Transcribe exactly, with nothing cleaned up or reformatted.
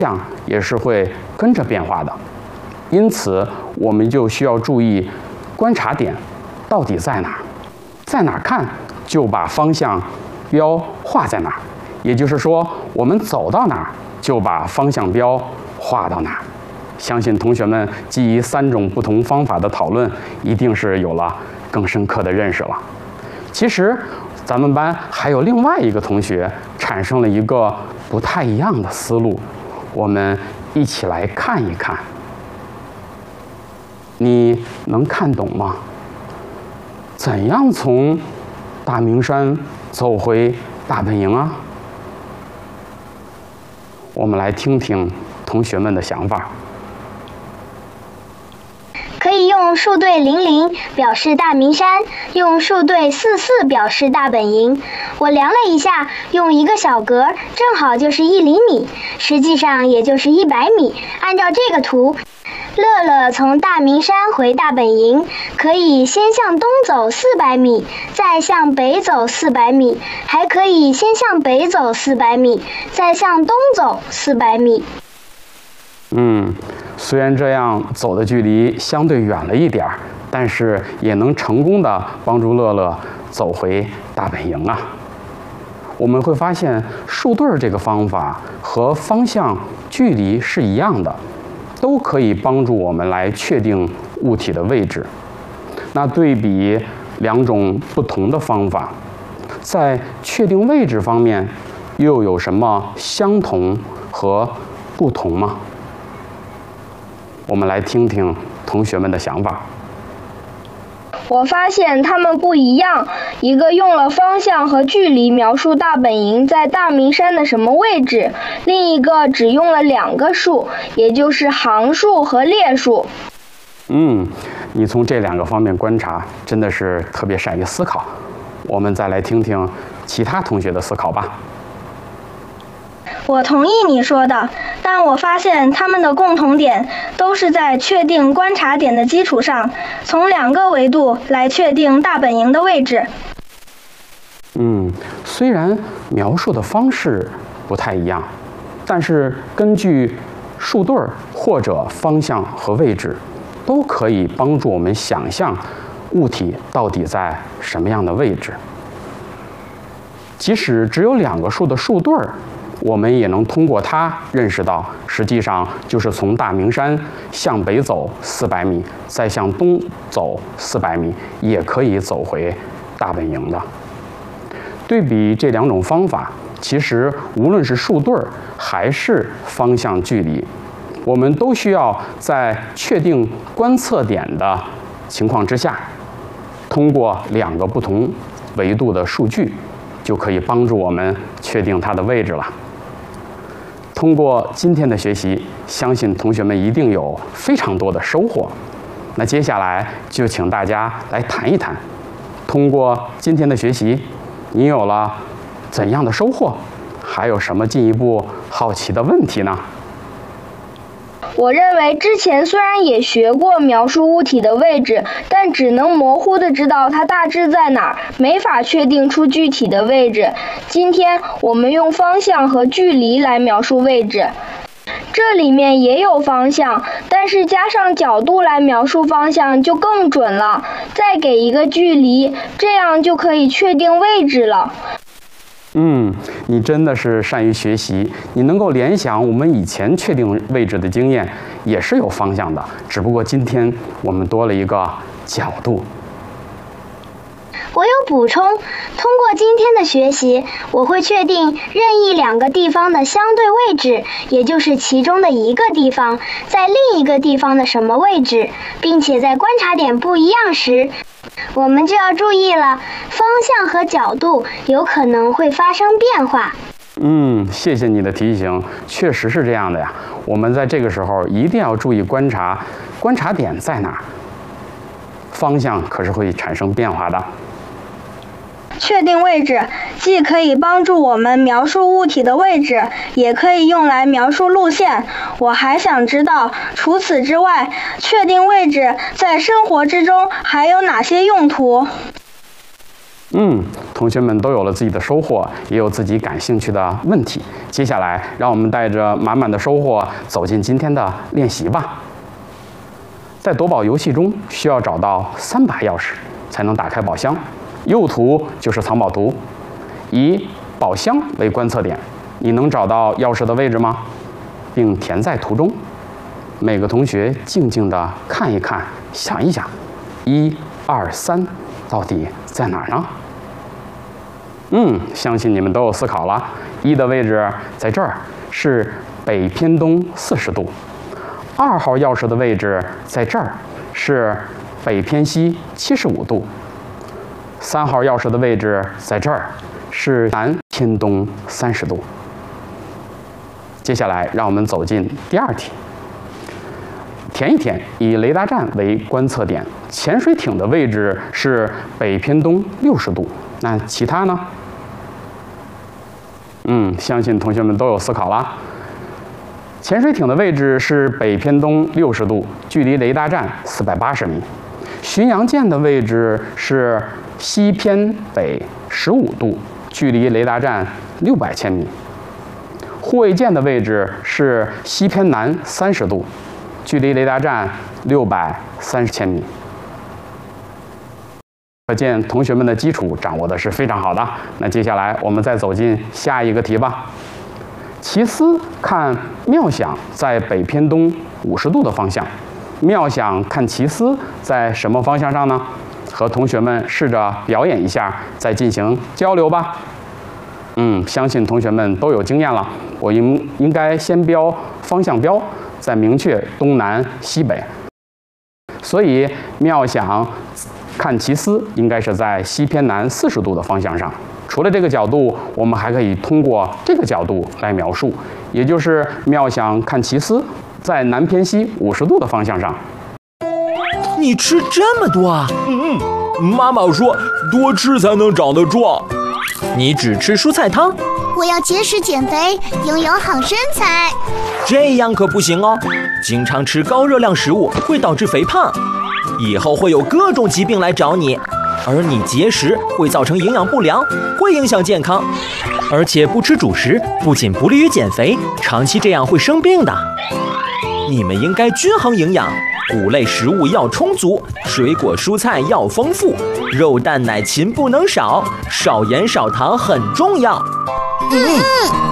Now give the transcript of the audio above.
向也是会跟着变化的。因此，我们就需要注意观察点到底在哪儿，在哪儿看就把方向标画在哪儿。也就是说，我们走到哪儿就把方向标画到哪儿。相信同学们基于三种不同方法的讨论，一定是有了更深刻的认识了。其实，咱们班还有另外一个同学产生了一个不太一样的思路，我们一起来看一看。你能看懂吗？怎样从大明山走回大本营啊？我们来听听同学们的想法。 可以用数对零零表示大明山，用数对四四表示大本营。我量了一下，用一个小格正好就是一厘米，实际上也就是一百米。按照这个图，乐乐从大明山回大本营，可以先向东走四百米，再向北走四百米，还可以先向北走四百米，再向东走四百米。 嗯，虽然这样走的距离相对远了一点儿，但是也能成功的帮助乐乐走回大本营啊。我们会发现数对这个方法和方向、距离是一样的，都可以帮助我们来确定物体的位置。那对比两种不同的方法，在确定位置方面又有什么相同和不同吗？我们来听听同学们的想法。 我发现它们不一样，一个用了方向和距离描述大本营在大明山的什么位置，另一个只用了两个数，也就是行数和列数。 嗯，你从这两个方面观察，真的是特别善于思考。我们再来听听其他同学的思考吧。 我同意你说的，但我发现他们的共同点都是在确定观察点的基础上，从两个维度来确定大本营的位置。 嗯，虽然描述的方式不太一样，但是根据数对或者方向和位置，都可以帮助我们想象物体到底在什么样的位置。即使只有两个数的数对儿，我们也能通过它认识到，实际上就是从大明山向北走四百米，再向东走四百米，也可以走回大本营的。对比这两种方法，其实无论是数对儿还是方向距离，我们都需要在确定观测点的情况之下，通过两个不同维度的数据，就可以帮助我们确定它的位置了。通过今天的学习，相信同学们一定有非常多的收获。那接下来就请大家来谈一谈，通过今天的学习，你有了怎样的收获？还有什么进一步好奇的问题呢？ 我认为之前虽然也学过描述物体的位置，但只能模糊地知道它大致在哪儿，没法确定出具体的位置。今天我们用方向和距离来描述位置，这里面也有方向，但是加上角度来描述方向就更准了。再给一个距离，这样就可以确定位置了。 嗯，你真的是善于学习，你能够联想我们以前确定位置的经验也是有方向的，只不过今天我们多了一个角度。 我有补充，通过今天的学习，我会确定任意两个地方的相对位置，也就是其中的一个地方在另一个地方的什么位置，并且在观察点不一样时，我们就要注意了，方向和角度有可能会发生变化。 嗯，谢谢你的提醒，确实是这样的呀。我们在这个时候一定要注意观察，观察点在哪儿，方向可是会产生变化的。 确定位置既可以帮助我们描述物体的位置，也可以用来描述路线。我还想知道，除此之外，确定位置在生活之中还有哪些用途？ 嗯，同学们都有了自己的收获，也有自己感兴趣的问题。接下来，让我们带着满满的收获走进今天的练习吧。在夺宝游戏中，需要找到三把钥匙才能打开宝箱。右图就是藏宝图，以宝箱为观测点，你能找到钥匙的位置吗？并填在图中。每个同学静静地看一看，想一想，一、二、三，到底在哪儿呢？嗯，相信你们都有思考了。一的位置在这儿，是北偏东四十度。二号钥匙的位置在这儿，是北偏西七十五度。三号钥匙的位置在这儿，是南偏东三十度。接下来，让我们走进第二题。填一填，以雷达站为观测点，潜水艇的位置是北偏东六十度。那其他呢？嗯，相信同学们都有思考了。潜水艇的位置是北偏东六十度，距离雷达站四百八十米。巡洋舰的位置是西偏北十五度，距离雷达站六百千米。护卫舰的位置是西偏南三十度，距离雷达站六百三十千米。可见同学们的基础掌握的是非常好的。那接下来我们再走进下一个题吧。奇思看妙想在北偏东五十度的方向，妙想看奇思在什么方向上呢？和同学们试着表演一下，再进行交流吧。嗯，相信同学们都有经验了。我应应该先标方向标，再明确东南西北。所以妙想看奇思应该是在西偏南四十度的方向上。除了这个角度，我们还可以通过这个角度来描述，也就是妙想看奇思在南偏西五十度的方向上。 你吃这么多啊？ 嗯嗯，妈妈说多吃才能长得壮。 你只吃蔬菜汤？ 我要节食减肥，拥有好身材。 这样可不行哦，经常吃高热量食物会导致肥胖，以后会有各种疾病来找你。而你节食会造成营养不良，会影响健康。而且不吃主食不仅不利于减肥，长期这样会生病的。你们应该均衡营养，谷类食物要充足，水果蔬菜要丰富，肉蛋奶禽不能少，少盐少糖很重要。 嗯。